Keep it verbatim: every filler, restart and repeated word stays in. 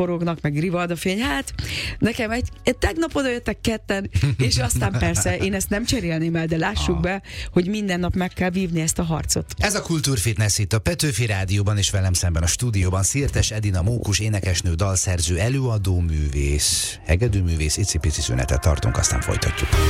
forognak, meg rivad a fény. Hát nekem egy, egy tegnap oda jöttek ketten, és aztán persze én ezt nem cserélném el, de lássuk be, hogy minden nap meg kell vívni ezt a harcot. Ez a Kultúrfitness itt a Petőfi Rádióban, és velem szemben a stúdióban Szirtes Edina Mókus, énekesnő, dalszerző, előadó, művész, hegedűművész. Icipici szünetet tartunk, aztán folytatjuk.